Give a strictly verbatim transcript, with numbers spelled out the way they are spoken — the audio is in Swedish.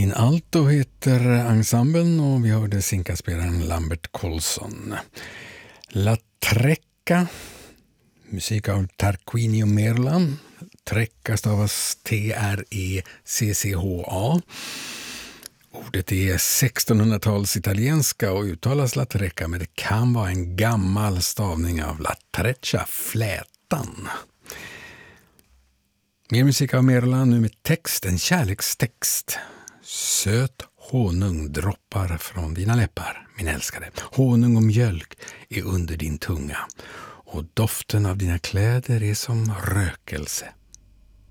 In Alto heter ensemblen och vi hörde sinkaspelaren Lambert Colson. La Trecca, musik av Tarquinio Merla. Trecca stavas T R E C C H A. Ordet är sextonhundratals italienska och uttalas La Trecca, men det kan vara en gammal stavning av La Treccia, flätan. Mer musik av Merla, nu med text, en kärlekstext. Söt honung droppar från dina läppar, min älskade. Honung och mjölk är under din tunga. Och doften av dina kläder är som rökelse.